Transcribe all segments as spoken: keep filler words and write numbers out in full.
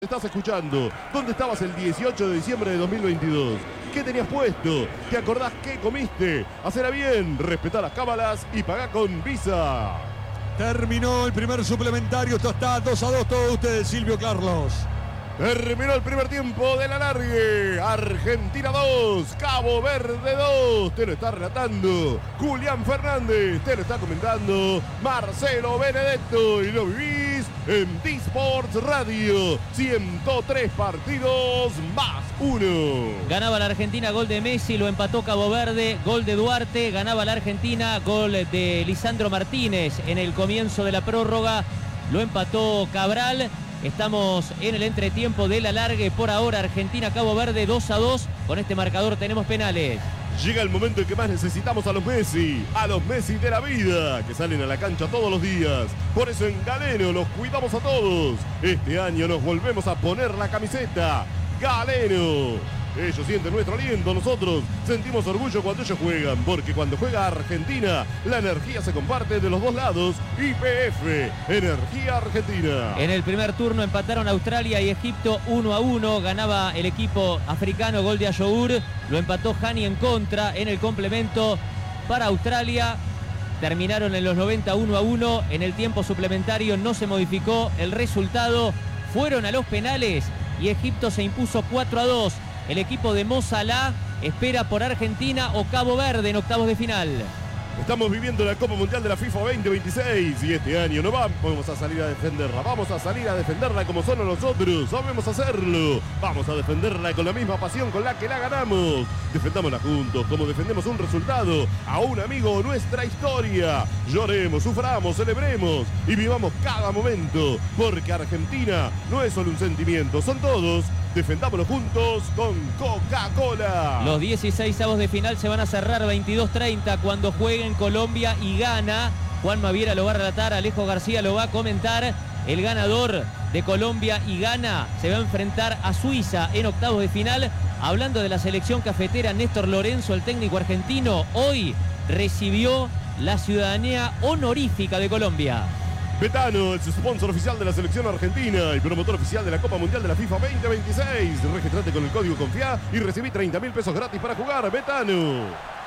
Estás escuchando. ¿Dónde estabas el dieciocho de diciembre de dos mil veintidós? ¿Qué tenías puesto? ¿Te acordás qué comiste? Hacela bien, respetá las cábalas y pagá con Visa. Terminó el primer suplementario. Esto está dos a dos. Todos ustedes, Silvio Carlos. Terminó el primer tiempo del alargue. Argentina dos, Cabo Verde dos. Te lo está relatando Julián Fernández. Te lo está comentando Marcelo Benedetto. Y lo vivís en D-Sports Radio. ciento tres partidos más uno. Ganaba la Argentina, gol de Messi, lo empató Cabo Verde, gol de Duarte. Ganaba la Argentina, gol de Lisandro Martínez en el comienzo de la prórroga. Lo empató Cabral. Estamos en el entretiempo del alargue. Por ahora Argentina-Cabo Verde dos a dos. Con este marcador tenemos penales. Llega el momento en que más necesitamos a los Messi, a los Messi de la vida, que salen a la cancha todos los días. Por eso en Galeno los cuidamos a todos. Este año nos volvemos a poner la camiseta Galeno. Ellos sienten nuestro aliento, nosotros sentimos orgullo cuando ellos juegan, porque cuando juega Argentina, la energía se comparte de los dos lados. Y P F, Energía Argentina. En el primer turno empataron Australia y Egipto uno a uno. Ganaba el equipo africano, gol de Ayour. Lo empató Hani en contra en el complemento para Australia. Terminaron en los noventa uno a uno. En el tiempo suplementario no se modificó el resultado. Fueron a los penales y Egipto se impuso cuatro a dos. El equipo de Mo Salah espera por Argentina o Cabo Verde en octavos de final. Estamos viviendo la Copa Mundial de la FIFA veinte veintiséis y este año no vamos a salir a defenderla, vamos a salir a defenderla como solo nosotros sabemos hacerlo. Vamos a defenderla con la misma pasión con la que la ganamos. Defendámosla juntos, como defendemos un resultado, a un amigo o nuestra historia. Lloremos, suframos, celebremos y vivamos cada momento, porque Argentina no es solo un sentimiento, son todos. Defendámoslo juntos con Coca-Cola. Los dieciseisavos de final se van a cerrar veintidós treinta cuando jueguen Colombia y Ghana. Juan Maviera lo va a relatar, Alejo García lo va a comentar. El ganador de Colombia y Ghana se va a enfrentar a Suiza en octavos de final. Hablando de la selección cafetera, Néstor Lorenzo, el técnico argentino, hoy recibió la ciudadanía honorífica de Colombia. Betano es sponsor oficial de la selección argentina y promotor oficial de la Copa Mundial de la FIFA veinte veintiséis. Registrate con el código CONFIA y recibí treinta mil pesos gratis para jugar. Betano.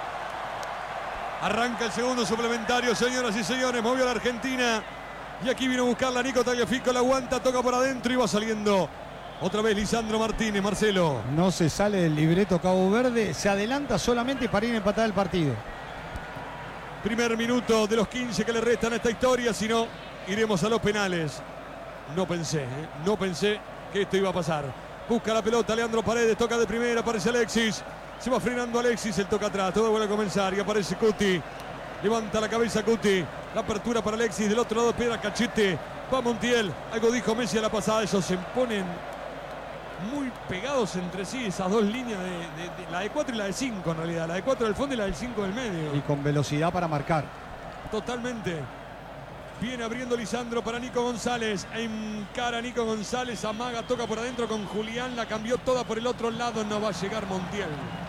Arranca el segundo suplementario, señoras y señores. Movió la Argentina. Y aquí vino a buscarla Nico Tagliafico. La aguanta, toca por adentro y va saliendo. Otra vez Lisandro Martínez, Marcelo. No se sale del libreto Cabo Verde. Se adelanta solamente para ir a empatar el partido. Primer minuto de los quince que le restan a esta historia. Si no, iremos a los penales. No pensé, ¿eh? no pensé que esto iba a pasar. Busca la pelota, Leandro Paredes, toca de primera, aparece Alexis. Se va frenando Alexis, el toca atrás, todo vuelve a comenzar y aparece Cuti. Levanta la cabeza Cuti. La apertura para Alexis, del otro lado espera Cachete. Va Montiel, algo dijo Messi a la pasada, esos se ponen muy pegados entre sí, esas dos líneas, de, de, de, la de cuatro y la de cinco en realidad. La de cuatro del fondo y la del cinco del medio. Y con velocidad para marcar. Totalmente. Viene abriendo Lisandro para Nico González. Encara Nico González. Amaga, toca por adentro con Julián. La cambió toda por el otro lado. No va a llegar Montiel.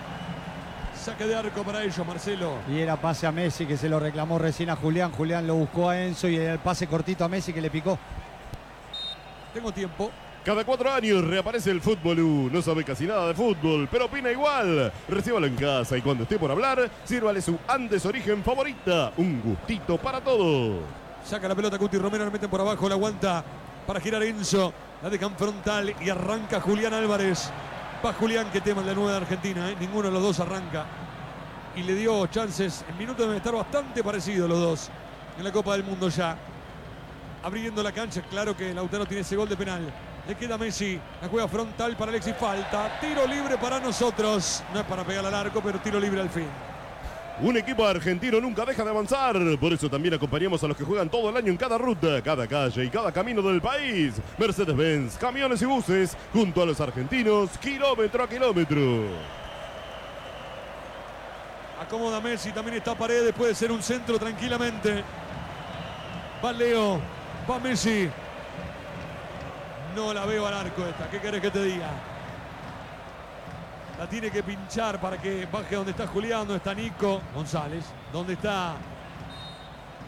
Saque de arco para ellos, Marcelo. Y era pase a Messi que se lo reclamó recién a Julián. Julián lo buscó a Enzo y era el pase cortito a Messi que le picó. Tengo tiempo. Cada cuatro años reaparece el Fútbol U. No sabe casi nada de fútbol, pero opina igual. Recíbalo en casa y cuando esté por hablar, sírvale su Andes Origen favorita. Un gustito para todos. Saca la pelota Cuti Romero, la meten por abajo, la aguanta para girar Enzo. La dejan frontal y arranca Julián Álvarez. Va Julián, que tema en la nueva Argentina, ¿eh? Ninguno de los dos arranca. Y le dio chances. En minutos deben estar bastante parecidos los dos en la Copa del Mundo ya. Abriendo la cancha, claro que Lautaro tiene ese gol de penal. Le queda Messi, la juega frontal para Alexis, falta. Tiro libre para nosotros. No es para pegar al arco, pero tiro libre al fin. Un equipo argentino nunca deja de avanzar. Por eso también acompañamos a los que juegan todo el año en cada ruta, cada calle y cada camino del país. Mercedes-Benz, camiones y buses, junto a los argentinos, kilómetro a kilómetro. Acomoda Messi, también está Paredes, puede ser un centro tranquilamente. Va Leo, va Messi. No la veo al arco esta, ¿qué querés que te diga? La tiene que pinchar para que baje donde está Julián, donde está Nico González, donde está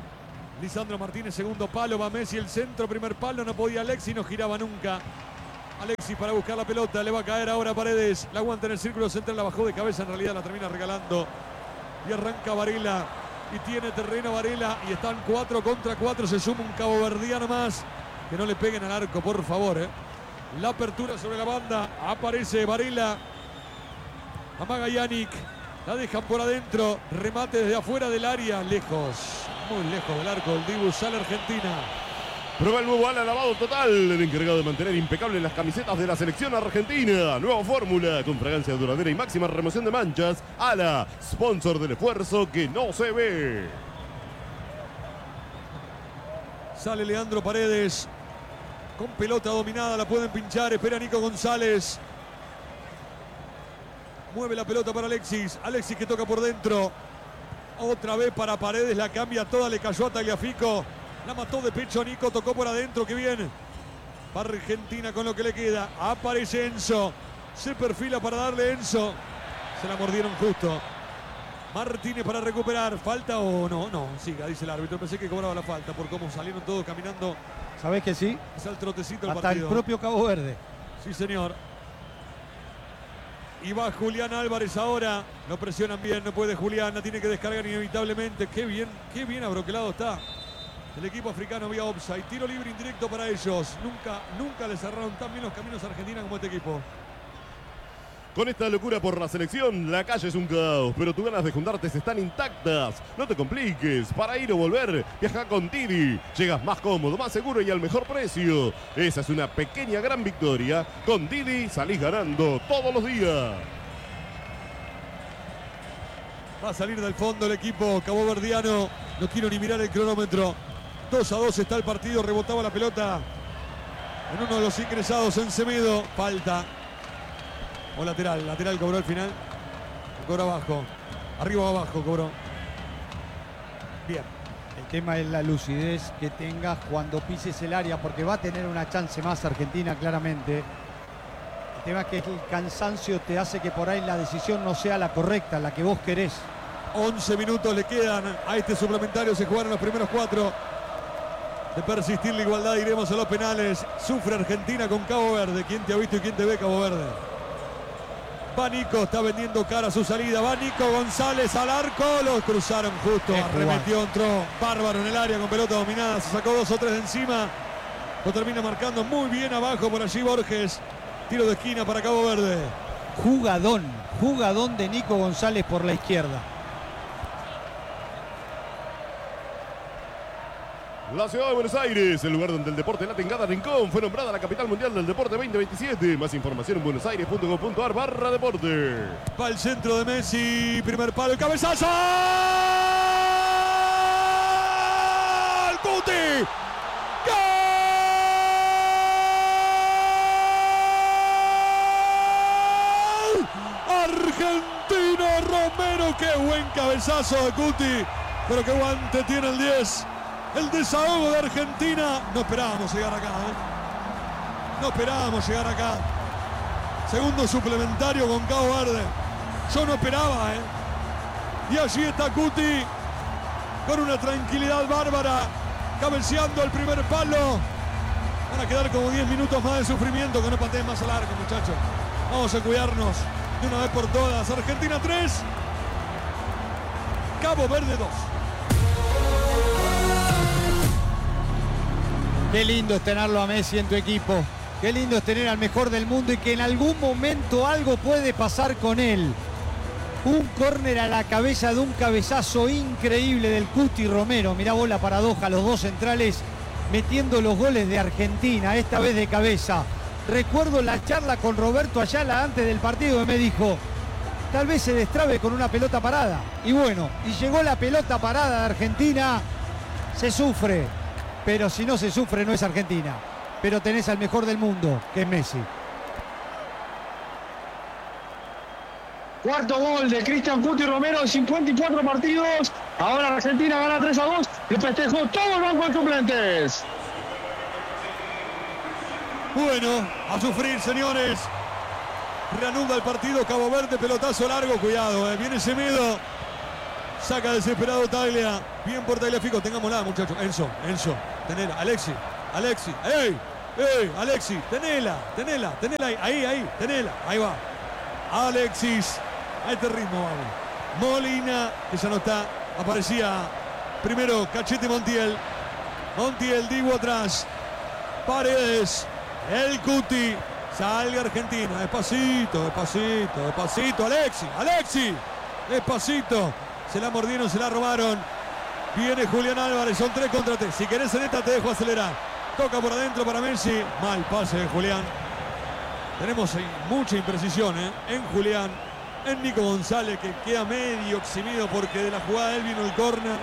Lisandro Martínez, segundo palo, va Messi, el centro, primer palo, no podía Alexis, no giraba nunca. Alexis para buscar la pelota. Le va a caer ahora a Paredes. La aguanta en el círculo central. La bajó de cabeza. En realidad la termina regalando. Y arranca Varela. Y tiene terreno Varela. Y están cuatro contra cuatro. Se suma un caboverdiano más. Que no le peguen al arco, por favor. ¿eh? La apertura sobre la banda. Aparece Varela. Amaga Yannick. La dejan por adentro. Remate desde afuera del área. Lejos. Muy lejos del arco. El Dibu. Sale Argentina. Prueba el nuevo ala lavado total, el encargado de mantener impecables las camisetas de la selección argentina. Nueva fórmula con fragancia duradera y máxima remoción de manchas. Ala, sponsor del esfuerzo que no se ve. Sale Leandro Paredes. Con pelota dominada, la pueden pinchar. Espera Nico González. Mueve la pelota para Alexis. Alexis que toca por dentro. Otra vez para Paredes, la cambia toda, le cayó a Tagliafico. La mató de pecho Nico, tocó por adentro, qué bien. Para Argentina con lo que le queda. Aparece Enzo. Se perfila para darle Enzo. Se la mordieron justo. Martínez para recuperar. ¿Falta o no? No, siga, dice el árbitro. Pensé que cobraba la falta por cómo salieron todos caminando. ¿Sabés que sí? Es al trotecito el Hasta partido. el propio Cabo Verde. Sí, señor. Y va Julián Álvarez ahora. Lo presionan bien, no puede Julián. La tiene que descargar inevitablemente. Qué bien, qué bien abroquelado está el equipo africano vía offside. Tiro libre indirecto para ellos. Nunca, nunca le cerraron tan bien los caminos a Argentina como este equipo. Con esta locura por la selección, la calle es un caos, pero tus ganas de juntarte están intactas. No te compliques, para ir o volver, viaja con Didi. Llegas más cómodo, más seguro y al mejor precio. Esa es una pequeña gran victoria. Con Didi salís ganando todos los días. Va a salir del fondo el equipo caboverdiano. No quiero ni mirar el cronómetro. dos a dos está el partido, rebotaba la pelota en uno de los ingresados en Semedo. Falta. O lateral, lateral cobró al final. Cobró abajo. Arriba o abajo cobró. Bien. El tema es la lucidez que tengas cuando pises el área, porque va a tener una chance más Argentina, claramente. El tema es que el cansancio te hace que por ahí la decisión no sea la correcta, la que vos querés. once minutos le quedan a este suplementario. Se jugaron los primeros cuatro. De persistir la igualdad iremos a los penales. Sufre Argentina con Cabo Verde. ¿Quién te ha visto y quién te ve, Cabo Verde? Va Nico, está vendiendo cara a su salida. Va Nico González al arco. Los cruzaron justo. Arremetió, entró bárbaro en el área con pelota dominada. Se sacó dos o tres de encima. Lo termina marcando muy bien abajo por allí Borges. Tiro de esquina para Cabo Verde. Jugadón, jugadón de Nico González por la izquierda. La ciudad de Buenos Aires, el lugar donde el deporte late en cada rincón, fue nombrada la capital mundial del deporte veinte veintisiete. Más información en buenosaires punto com punto ar barra deporte. Va el centro de Messi, primer palo, el cabezazo. ¡Gol! ¡Cuti! ¡Gol! Argentino Romero, qué buen cabezazo de Cuti, pero qué guante tiene el diez. El desahogo de Argentina. No esperábamos llegar acá, ¿eh? No esperábamos llegar acá. Segundo suplementario con Cabo Verde. Yo no esperaba, ¿eh? Y allí está Cuti con una tranquilidad bárbara, cabeceando el primer palo. Van a quedar como diez minutos más de sufrimiento, que no pateen más al arco, muchachos. Vamos a cuidarnos de una vez por todas. Argentina tres, Cabo Verde dos. Qué lindo es tenerlo a Messi en tu equipo. Qué lindo es tener al mejor del mundo y que en algún momento algo puede pasar con él. Un córner a la cabeza de un cabezazo increíble del Cuti Romero. Mirá vos la paradoja, los dos centrales metiendo los goles de Argentina, esta vez de cabeza. Recuerdo la charla con Roberto Ayala antes del partido que me dijo, tal vez se destrabe con una pelota parada. Y bueno, y llegó la pelota parada de Argentina, se sufre. Pero si no se sufre no es Argentina. Pero tenés al mejor del mundo, que es Messi. Cuarto gol de Cristian Cuti Romero en cincuenta y cuatro partidos. Ahora Argentina gana tres a dos. Y festejó todo el banco de suplentes. Bueno, a sufrir, señores. Reanuda el partido Cabo Verde, pelotazo largo, cuidado, eh. Viene Semedo. Saca desesperado Taglia. Bien por Tagliafico, tengámosla, muchachos. Enzo, Enzo, tener, Alexi, Alexi, ¡ey! ¡Eh, Alexis! Tenela, tenela, tenela ahí, ahí, ahí, tenela. Ahí va. Alexis. A este ritmo vamos. Molina, que ya no está. Aparecía primero Cachete Montiel. Montiel, Dibu atrás. Paredes. El Cuti. Salga Argentina. Despacito, despacito, despacito. Alexis, Alexis. Despacito. Se la mordieron, se la robaron. Viene Julián Álvarez. Son tres contra tres. Si querés en esta te dejo acelerar. Toca por adentro para Messi. Mal pase de Julián. Tenemos mucha imprecisión ¿eh? en Julián. En Nico González, que queda medio eximido porque de la jugada de él vino el córner.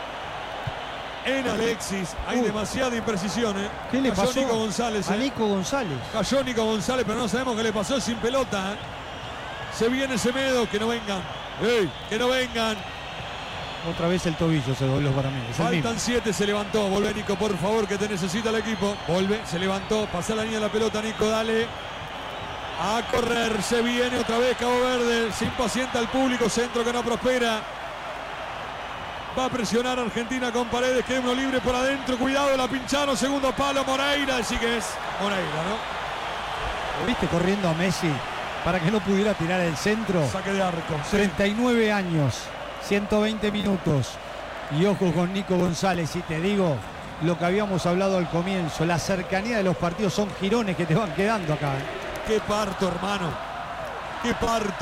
En Alexis hay uh. demasiada imprecisión. ¿eh? ¿Qué le Cayó pasó Nico González, a ¿eh? Nico González? Cayó Nico González, pero no sabemos qué le pasó sin pelota. ¿eh? Se viene Semedo, que no vengan. ¡Ey! Que no vengan. Otra vez el tobillo se dobló para mí. Faltan siete, se levantó. Volve Nico, por favor, que te necesita el equipo. Volve, se levantó. Pasa la línea de la pelota, Nico, dale. A correr, se viene otra vez Cabo Verde. Se impacienta el público, centro que no prospera. Va a presionar Argentina con Paredes, que es uno libre por adentro. Cuidado, la pincharon, segundo palo, Moreira. Así que es Moreira, ¿no? ¿Lo viste corriendo a Messi para que no pudiera tirar el centro? Saque de arco. Sí. treinta y nueve años, ciento veinte minutos. Y ojo con Nico González, y te digo lo que habíamos hablado al comienzo. La cercanía de los partidos son jirones que te van quedando acá. ¿eh? ¡Qué parto, hermano! ¡Qué parto!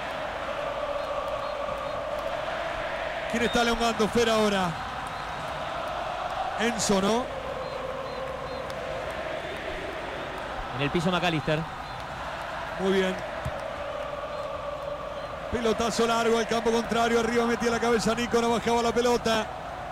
¿Quién está elongando Fer ahora? Enzo, ¿no? En el piso McAllister. Muy bien. Pelotazo largo al campo contrario. Arriba metía la cabeza Nico, no bajaba la pelota.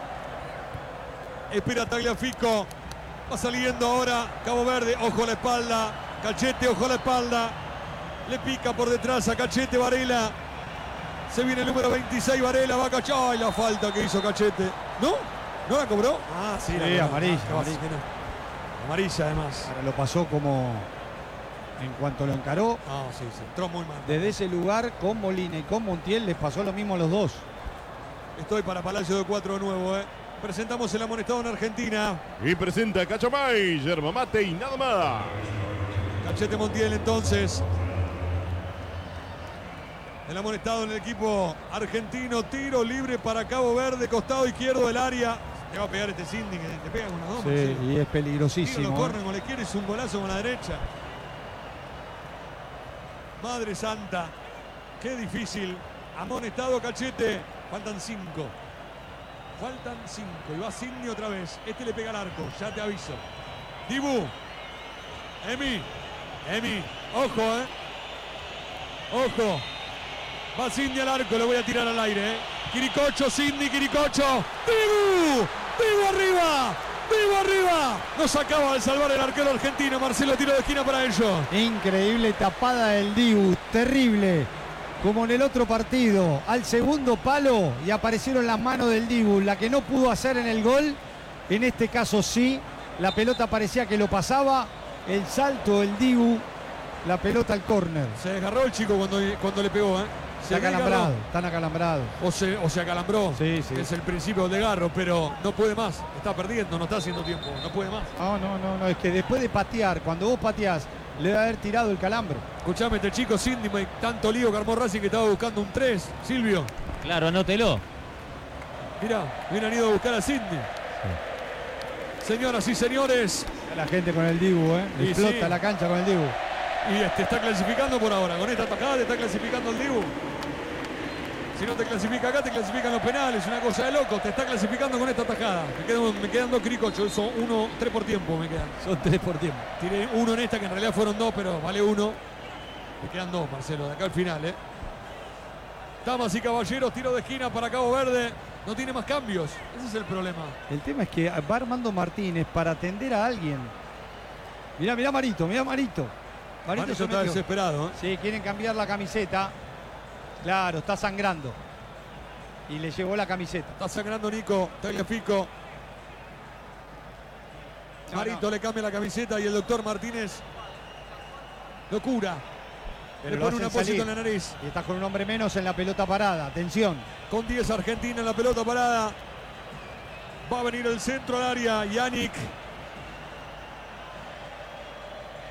Espera Tagliafico. Va saliendo ahora Cabo Verde. Ojo a la espalda. Cachete, ojo a la espalda. Le pica por detrás a Cachete Varela. Se viene el número veintiséis, Varela. Va a Cachete. ¡Ay, la falta que hizo Cachete! ¿No? ¿No la cobró? Ah, sí, sí la amarilla. Ah, amarilla. Amarilla, además. Ahora lo pasó como en cuanto lo encaró. Ah, sí, sí. Entró muy mal. Desde ese lugar, con Molina y con Montiel, les pasó lo mismo a los dos. Estoy para Palacio de Cuatro de nuevo, ¿eh? Presentamos el amonestado en Argentina. Y presenta Cachamay, yerba mate y nada más. Cachete Montiel entonces. El amonestado en el equipo argentino. Tiro libre para Cabo Verde, costado izquierdo del área. Le va a pegar este Cindy, que te pega con las dos. Sí, Marcelo. Y es peligrosísimo. Tiro, lo corren con la izquierda, es un golazo con la derecha. Madre santa, qué difícil. Amonestado Cachete. Faltan cinco. Faltan cinco. Y va Cindy otra vez. Este le pega al arco, ya te aviso. Dibu. Emi. Emi. Ojo, eh. Ojo. Va Cindy al arco, lo voy a tirar al aire, eh. Quiricocho, Cindy, Quiricocho. Dibu. Dibu arriba. Dibu arriba. Nos acaba de salvar el arquero argentino. Marcelo, tiro de esquina para ellos. Increíble tapada del Dibu. Terrible. Como en el otro partido, al segundo palo y aparecieron las manos del Dibu, la que no pudo hacer en el gol, en este caso sí, la pelota parecía que lo pasaba, el salto del Dibu, la pelota al córner. Se desgarró el chico cuando, cuando le pegó, ¿eh? Se está acalambrado, están acalambrados. O se, o se acalambró, sí, sí. Es el principio del desgarro, pero no puede más, está perdiendo, no está haciendo tiempo, no puede más. No, no, no, no, es que después de patear, cuando vos pateás, le debe haber tirado el calambro. Escuchame, este chico Cindy, tanto lío que armó Racing que estaba buscando un tres. Silvio. Claro, anótelo. Mirá, bien han ido a buscar a Cindy. Sí. Señoras y señores. La gente con el Dibu, ¿eh? Y explota sí. la cancha con el Dibu. Y este está clasificando por ahora. Con esta atacada te está clasificando el Dibu. Si no te clasifica acá, te clasifican los penales. Una cosa de loco. Te está clasificando con esta atajada. Me quedan, me quedan dos Quiricochos. Son uno, tres por tiempo me quedan. Son tres por tiempo. Tiré uno en esta, que en realidad fueron dos, pero vale uno. Me quedan dos, Marcelo, de acá al final, ¿eh? Damas y caballeros, tiro de esquina para Cabo Verde. No tiene más cambios. Ese es el problema. El tema es que va Armando Martínez para atender a alguien. Mirá, mirá Marito, mirá Marito. Marito, Marito está desesperado, ¿eh? Sí, quieren cambiar la camiseta. Claro, está sangrando. Y le llevó la camiseta. Está sangrando Nico Tagliafico. No, Marito no. Le cambia la camiseta y el doctor Martínez lo cura. Pero le pone un apósito en la nariz. Y está con un hombre menos en la pelota parada. Atención. Con diez Argentina en la pelota parada. Va a venir el centro al área. Yannick.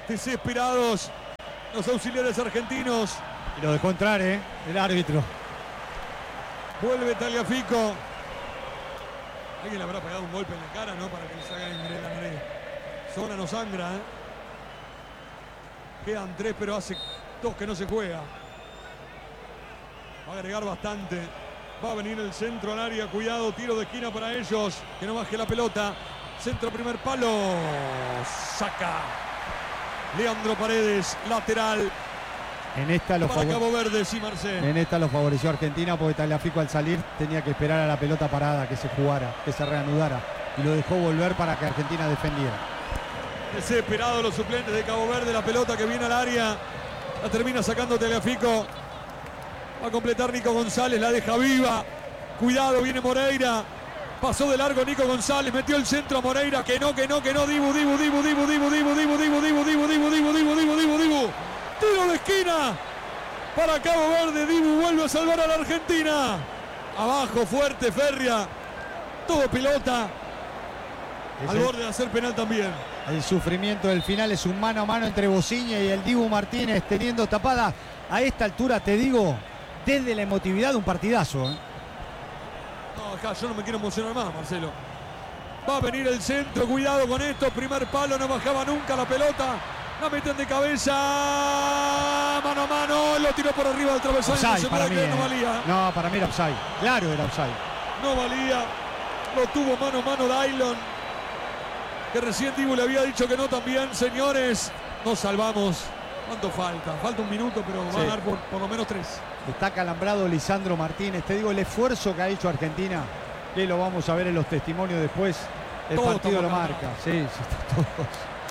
Desesperados los auxiliares argentinos. Y lo dejó entrar, ¿eh? El árbitro. Vuelve Tagliafico. Alguien le habrá pegado un golpe en la cara, ¿no? Para que le salga la nariz. Zona no sangra, ¿eh? Quedan tres, pero hace dos que no se juega. Va a agregar bastante. Va a venir el centro al área. Cuidado, tiro de esquina para ellos. Que no baje la pelota. Centro, primer palo. Saca. Leandro Paredes, lateral. En esta lo para favor... Cabo Verde, sí, Marcel. En esta lo favoreció Argentina porque Tagliafico al salir tenía que esperar a la pelota parada, que se jugara, que se reanudara. Y lo dejó volver para que Argentina defendiera. Desesperados los suplentes de Cabo Verde. La pelota que viene al área. La termina sacando Tagliafico. Va a completar Nico González. La deja viva. Cuidado, viene Moreira. Pasó de largo Nico González. Metió el centro a Moreira. Que no, que no, que no. Dibu, Dibu, Dibu, Dibu, Dibu, Dibu, Dibu, Dibu, Dibu, Dibu, Dibu, Dibu, Dibu, Dibu, Dibu, Dibu. Tiro de esquina para Cabo Verde. Dibu vuelve a salvar a la Argentina. Abajo, fuerte, férrea. Todo pelota. Al borde de hacer penal también. El sufrimiento del final es un mano a mano entre Bociña y el Dibu Martínez teniendo tapada. A esta altura, te digo, desde la emotividad, un partidazo, ¿eh? No, acá yo no me quiero emocionar más, Marcelo. Va a venir el centro, cuidado con esto. Primer palo, no bajaba nunca la pelota. La meten de cabeza. Mano a mano, lo tiró por arriba del travesaño. No se puede creer, no valía. No, para mí era offside. Claro, era offside. No valía. Lo tuvo mano a mano Dailon. Que recién Dibu le había dicho que no también, señores. Nos salvamos. ¿Cuánto falta? Falta un minuto, pero va sí. a dar por, por lo menos tres. Está calambrado Lisandro Martínez. Te digo, el esfuerzo que ha hecho Argentina, que lo vamos a ver en los testimonios después. El todos partido lo marca. Sí, sí, todos.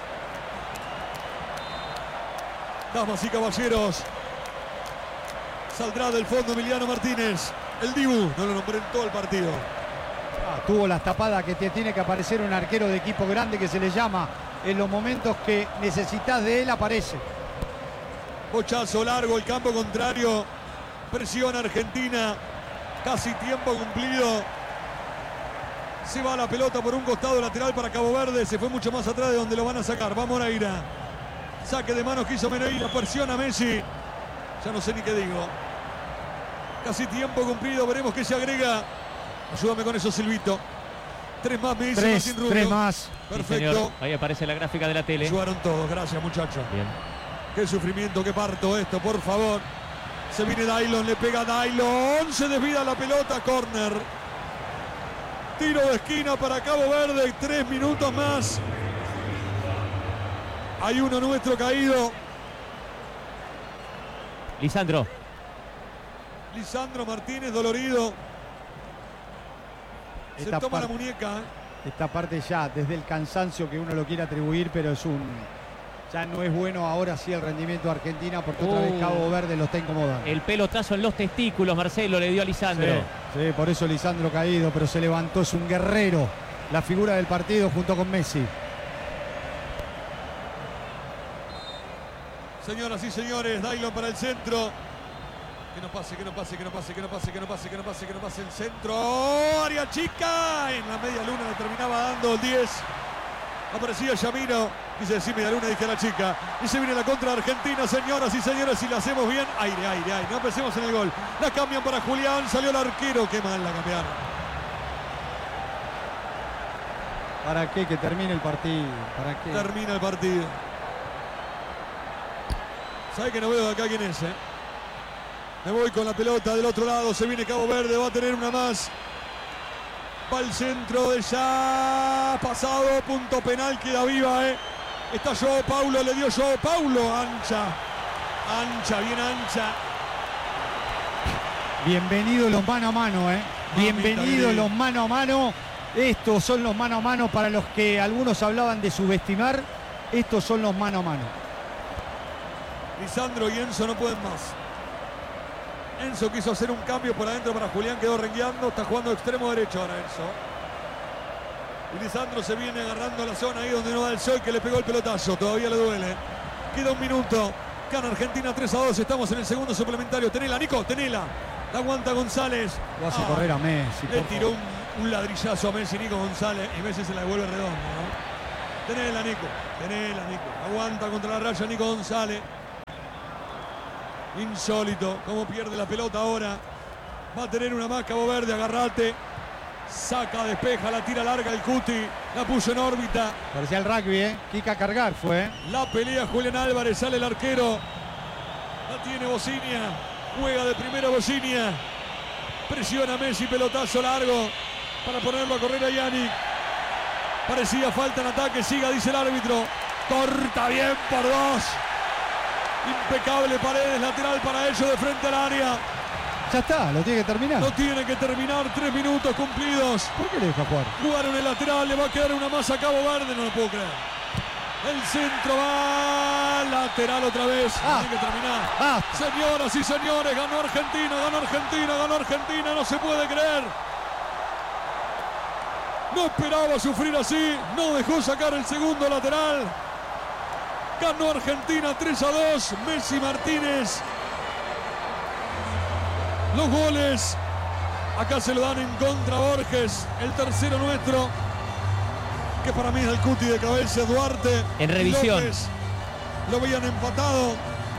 Damas y caballeros. Saldrá del fondo Emiliano Martínez. El Dibu, no lo nombré en todo el partido. Ah, tuvo las tapadas que te tiene que aparecer un arquero de equipo grande que se le llama. En los momentos que necesitas de él aparece. Bochazo largo, el campo contrario. Presiona Argentina. Casi tiempo cumplido. Se va la pelota por un costado lateral para Cabo Verde. Se fue mucho más atrás de donde lo van a sacar. Va Moreira. Saque de manos que hizo Meneira. Presiona Messi. Ya no sé ni qué digo. Casi tiempo cumplido. Veremos qué se agrega. Ayúdame con eso, Silvito. Tres más, me dice tres, Martín Rubio. Tres más. Perfecto. Sí, ahí aparece la gráfica de la tele. Jugaron todos. Gracias, muchachos. Bien. Qué sufrimiento, qué parto esto, por favor. Se viene Dailon, le pega Dailon. Se desvía la pelota, córner. Tiro de esquina para Cabo Verde. Tres minutos más. Hay uno nuestro caído. Lisandro. Lisandro Martínez, dolorido. Se esta toma parte, la muñeca. Esta parte ya, desde el cansancio que uno lo quiere atribuir, pero es un... Ya no es bueno ahora sí el rendimiento de Argentina porque otra uh, vez Cabo Verde lo está incomodando. El pelotazo en los testículos, Marcelo, le dio a Lisandro. Sí, sí, por eso Lisandro caído, pero se levantó, es un guerrero. La figura del partido junto con Messi. Señoras y señores, Dailon para el centro. Que no pase, que no pase, que no pase, que no pase, que no pase, que no pase, que no pase el centro. Área chica. En la media luna le terminaba dando el diez. Aparecía Yamino. Dice, sí, media luna, dije a la chica. Y se viene la contra de Argentina, señoras y señores. Si la hacemos bien, aire, aire, aire. No empecemos en el gol. La cambian para Julián. Salió el arquero. Qué mal la cambiaron. ¿Para qué? Que termine el partido. ¿Para qué? Termina el partido. ¿Sabe que no veo de acá quién es, eh? Me voy con la pelota del otro lado. Se viene Cabo Verde. Va a tener una más. Va al centro de ya. Pasado. Punto penal. Queda viva, eh. Está Joao Paulo. Le dio Joao Paulo. Ancha. Ancha. Bien ancha. Bienvenidos los mano a mano, eh. Bienvenidos los mano a mano. Estos son los mano a mano para los que algunos hablaban de subestimar. Estos son los mano a mano. Lisandro y Enzo no pueden más. Enzo quiso hacer un cambio por adentro para Julián, quedó rengueando, está jugando extremo derecho ahora Enzo. Y Lisandro se viene agarrando a la zona ahí donde no da el sol, que le pegó el pelotazo, todavía le duele. Queda un minuto, gana Argentina tres a dos, estamos en el segundo suplementario. Tenela, Nico, tenela. La aguanta González. Lo hace ah, correr a Messi. Le tiró un, un ladrillazo a Messi, Nico González, y Messi se la devuelve redonda, ¿no? Tenela, Nico. Tenela, Nico. Aguanta contra la raya Nico González. Insólito. Cómo pierde la pelota ahora. Va a tener una más Cabo Verde. Agarrate. Saca, despeja, la tira larga el Cuti. La puso en órbita. Parecía el rugby, ¿eh? Kika a cargar fue. La pelea Julián Álvarez. Sale el arquero. La tiene Bocinia. Juega de primera Bocinia. Presiona Messi. Pelotazo largo. Para ponerlo a correr a Yannick. Parecía falta en ataque. Siga, dice el árbitro. Corta bien por dos. Impecable Paredes. Lateral para ellos de frente al área. Ya está, lo tiene que terminar. No tiene que terminar. Tres minutos cumplidos. ¿Por qué le deja jugar? Jugaron el lateral. Le va a quedar una más a Cabo Verde. No lo puedo creer. El centro va. Lateral otra vez. Ah. Tiene que terminar. Ah. Señoras y señores. Ganó Argentina. Ganó Argentina. Ganó Argentina. No se puede creer. No esperaba sufrir así. No dejó sacar el segundo lateral. Ganó Argentina tres a dos. Messi Martínez. Los goles. Acá se lo dan en contra Borges. El tercero nuestro. Que para mí es el Cuti de cabeza. Duarte. En revisión. López. Lo habían empatado.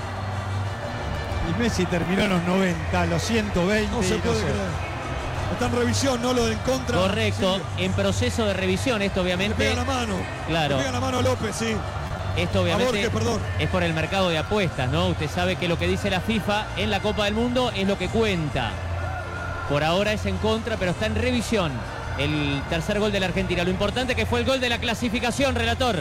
Y Messi terminó en los noventa, los ciento veinte. No se y no puede sé. creer. Está en revisión, ¿no? Lo del contra. Correcto, Sí. en proceso de revisión esto Le obviamente. pega la mano. Claro. Le pega la mano a López, sí. Esto obviamente Borges, perdón. es por el mercado de apuestas, ¿no? Usted sabe que lo que dice la FIFA en la Copa del Mundo es lo que cuenta. Por ahora es en contra, pero está en revisión el tercer gol de la Argentina. Lo importante que fue el gol de la clasificación, relator.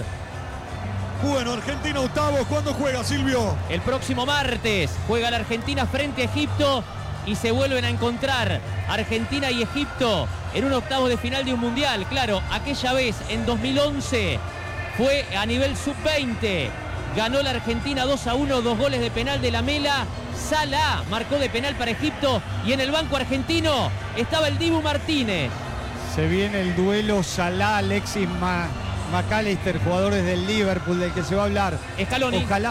Bueno, Argentina octavos. ¿Cuándo juega, Silvio? El próximo martes juega la Argentina frente a Egipto y se vuelven a encontrar Argentina y Egipto en un octavo de final de un mundial. Claro, aquella vez en dos mil once fue a nivel sub veinte. Ganó la Argentina dos a uno, dos goles de penal de Lamela. Salah marcó de penal para Egipto y en el banco argentino estaba el Dibu Martínez. Se viene el duelo Salah, Alexis Ma- McAllister, jugadores del Liverpool, del que se va a hablar. Scaloni. Ojalá.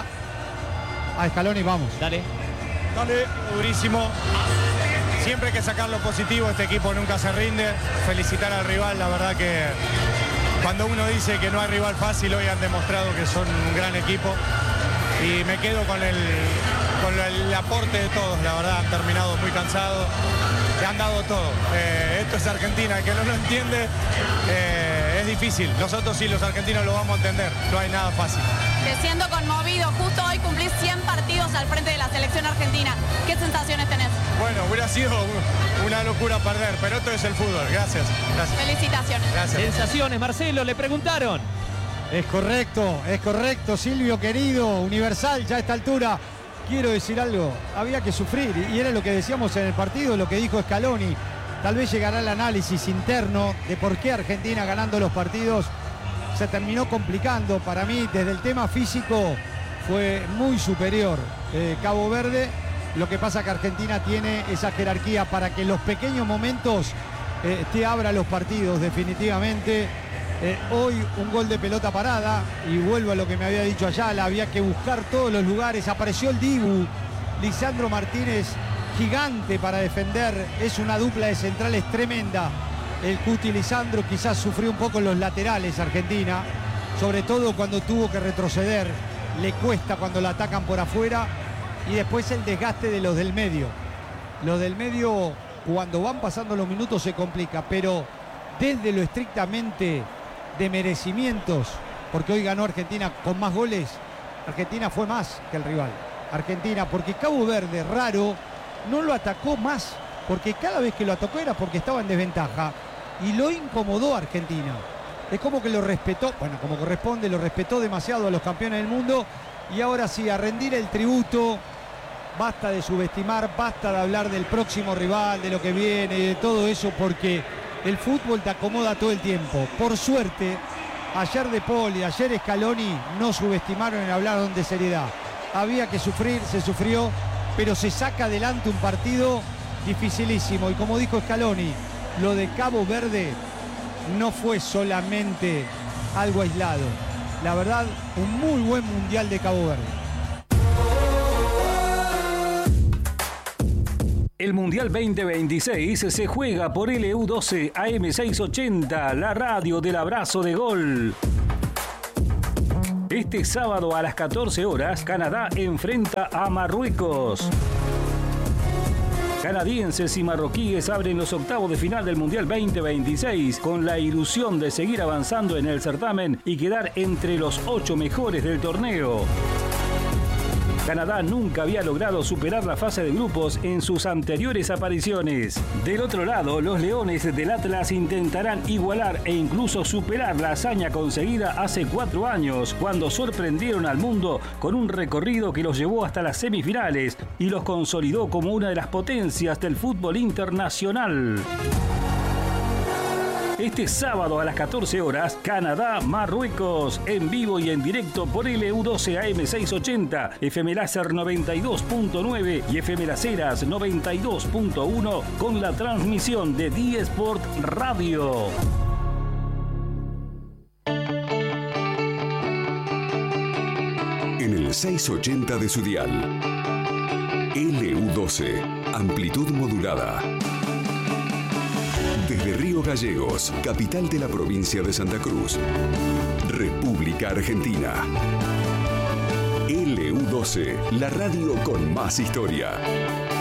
A Scaloni vamos. Dale. Dale. Durísimo. Siempre hay que sacar lo positivo, este equipo nunca se rinde. Felicitar al rival, la verdad que cuando uno dice que no hay rival fácil, hoy han demostrado que son un gran equipo. Y me quedo con el, con el aporte de todos, la verdad, han terminado muy cansados. Le han dado todo. Eh, esto es Argentina, el que no lo entiende eh, es difícil. Nosotros sí, los argentinos lo vamos a entender, no hay nada fácil. Te siento conmovido. Justo hoy cumplís cien partidos al frente de la selección argentina. ¿Qué sensaciones tenés? Bueno, hubiera sido una locura perder, pero esto es el fútbol. Gracias. Gracias. Felicitaciones. Gracias. Sensaciones, Marcelo, le preguntaron. Es correcto, es correcto, Silvio querido, Universal, ya a esta altura. Quiero decir algo, había que sufrir, y era lo que decíamos en el partido, lo que dijo Scaloni. Tal vez llegará el análisis interno de por qué Argentina, ganando los partidos, se terminó complicando. Para mí, desde el tema físico, fue muy superior eh, Cabo Verde. Lo que pasa que Argentina tiene esa jerarquía para que en los pequeños momentos eh, te abra los partidos, definitivamente. Eh, hoy un gol de pelota parada, y vuelvo a lo que me había dicho Ayala, había que buscar todos los lugares. Apareció el Dibu, Lisandro Martínez, gigante para defender. Es una dupla de centrales tremenda. El Cuti Lisandro quizás sufrió un poco en los laterales Argentina, sobre todo cuando tuvo que retroceder. Le cuesta cuando la atacan por afuera, y después el desgaste de los del medio. Los del medio, cuando van pasando los minutos, se complica, pero desde lo estrictamente de merecimientos, porque hoy ganó Argentina con más goles, Argentina fue más que el rival. Argentina, porque Cabo Verde, raro, no lo atacó más, porque cada vez que lo atacó era porque estaba en desventaja, y lo incomodó a Argentina. Es como que lo respetó, bueno, como corresponde, lo respetó demasiado a los campeones del mundo, y ahora sí, a rendir el tributo. Basta de subestimar, basta de hablar del próximo rival, de lo que viene, de todo eso, porque el fútbol te acomoda todo el tiempo. Por suerte, ayer De Paul y ayer Scaloni no subestimaron en hablar de seriedad. Había que sufrir, se sufrió, pero se saca adelante un partido dificilísimo. Y como dijo Scaloni, lo de Cabo Verde no fue solamente algo aislado. La verdad, un muy buen mundial de Cabo Verde. El Mundial veinte veintiséis se juega por L U doce A M seiscientos ochenta, la radio del abrazo de gol. Este sábado a las catorce horas, Canadá enfrenta a Marruecos. Canadienses y marroquíes abren los octavos de final del Mundial veinte veintiséis con la ilusión de seguir avanzando en el certamen y quedar entre los ocho mejores del torneo. Canadá nunca había logrado superar la fase de grupos en sus anteriores apariciones. Del otro lado, los Leones del Atlas intentarán igualar e incluso superar la hazaña conseguida hace cuatro años, cuando sorprendieron al mundo con un recorrido que los llevó hasta las semifinales y los consolidó como una de las potencias del fútbol internacional. Este sábado a las catorce horas, Canadá-Marruecos, en vivo y en directo por L U doce A M seiscientos ochenta, F M Láser noventa y dos punto nueve y F M Las Heras noventa y dos punto uno con la transmisión de D Sport Radio. En el seiscientos ochenta de su dial, L U doce, amplitud modulada. Desde Río Gallegos, capital de la provincia de Santa Cruz, República Argentina. L U doce, la radio con más historia.